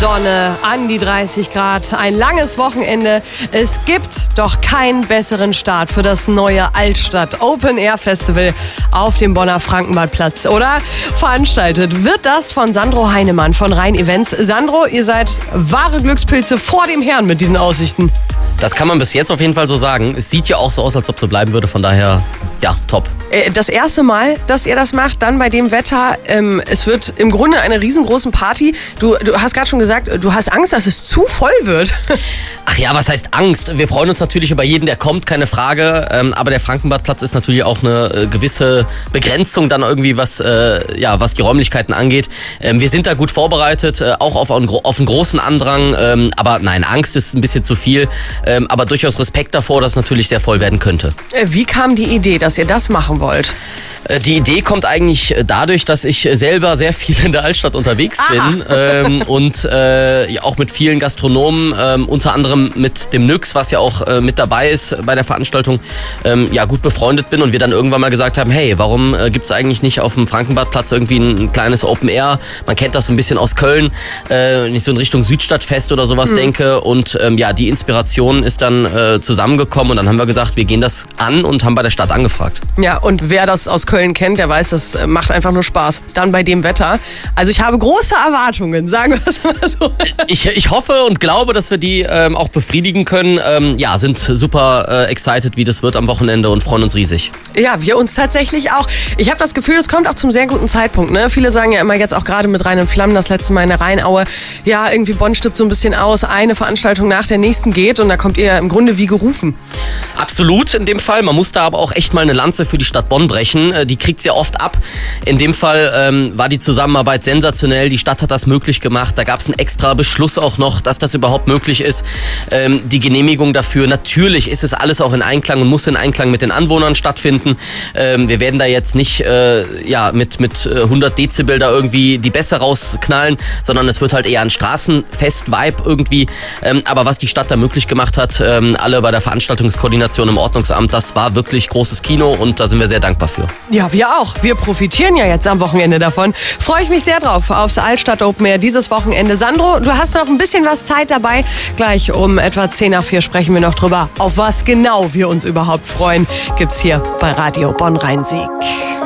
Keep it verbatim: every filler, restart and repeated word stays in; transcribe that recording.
Sonne, an die dreißig Grad, ein langes Wochenende. Es gibt doch keinen besseren Start für das neue Altstadt Open Air Festival auf dem Bonner Frankenbadplatz, oder? Veranstaltet wird das von Sandro Heinemann von Rhein Events. Sandro, ihr seid wahre Glückspilze vor dem Herrn mit diesen Aussichten. Das kann man bis jetzt auf jeden Fall so sagen. Es sieht ja auch so aus, als ob so bleiben würde. Von daher, ja, top. Das erste Mal, dass ihr das macht, dann bei dem Wetter. Ähm, es wird im Grunde eine riesengroße Party. Du, du hast gerade schon gesagt, du hast Angst, dass es zu voll wird. Ach ja, was heißt Angst? Wir freuen uns natürlich über jeden, der kommt, keine Frage. Ähm, aber der Frankenbadplatz ist natürlich auch eine äh, gewisse Begrenzung dann irgendwie, was, äh, ja, was die Räumlichkeiten angeht. Ähm, wir sind da gut vorbereitet, äh, auch auf einen, auf einen großen Andrang. Ähm, aber nein, Angst ist ein bisschen zu viel. Ähm, aber durchaus Respekt davor, dass es natürlich sehr voll werden könnte. Wie kam die Idee, dass ihr das machen wollt? Die Idee kommt eigentlich dadurch, dass ich selber sehr viel in der Altstadt unterwegs bin ähm, und äh, ja, auch mit vielen Gastronomen, ähm, unter anderem mit dem Nyx, was ja auch äh, mit dabei ist bei der Veranstaltung, ähm, ja gut befreundet bin und wir dann irgendwann mal gesagt haben, hey, warum äh, gibt's eigentlich nicht auf dem Frankenbadplatz irgendwie ein, ein kleines Open Air? Man kennt das so ein bisschen aus Köln, äh, nicht so in Richtung Südstadtfest oder sowas mhm. denke und ähm, ja, die Inspiration ist dann äh, zusammengekommen und dann haben wir gesagt, wir gehen das an und haben bei der Stadt angefragt. Ja, und wer das aus Köln kennt, der weiß, das macht einfach nur Spaß. Dann bei dem Wetter. Also ich habe große Erwartungen, sagen wir es mal so. Ich, ich hoffe und glaube, dass wir die ähm, auch befriedigen können. Ähm, ja, sind super äh, excited, wie das wird am Wochenende und freuen uns riesig. Ja, wir uns tatsächlich auch. Ich habe das Gefühl, es kommt auch zum sehr guten Zeitpunkt. Ne? Viele sagen ja immer jetzt auch gerade mit Rhein und Flammen, das letzte Mal in der Rheinaue, ja, irgendwie Bonn stirbt so ein bisschen aus, eine Veranstaltung nach der nächsten geht und da kommt ihr im Grunde wie gerufen. Absolut in dem Fall. Man muss da aber auch echt mal eine Lanze für die Stadt Bonn brechen. Die kriegt ja oft ab. In dem Fall ähm, war die Zusammenarbeit sensationell. Die Stadt hat das möglich gemacht. Da gab es einen extra Beschluss auch noch, dass das überhaupt möglich ist. Ähm, die Genehmigung dafür. Natürlich ist es alles auch in Einklang und muss in Einklang mit den Anwohnern stattfinden. Ähm, wir werden da jetzt nicht äh, ja, mit, mit hundert Dezibel da irgendwie die Bässe rausknallen, sondern es wird halt eher ein Straßenfest-Vibe irgendwie. Ähm, aber was die Stadt da möglich gemacht hat, ähm, alle bei der Veranstaltungskoordination im Ordnungsamt, das war wirklich großes Kino und da sind wir sehr dankbar für. Ja, wir auch. Wir profitieren ja jetzt am Wochenende davon. Freue ich mich sehr drauf aufs Altstadt Open Air dieses Wochenende. Sandro, du hast noch ein bisschen was Zeit dabei. Gleich um etwa zehn nach vier sprechen wir noch drüber, auf was genau wir uns überhaupt freuen. Gibt's hier bei Radio Bonn Rhein-Sieg.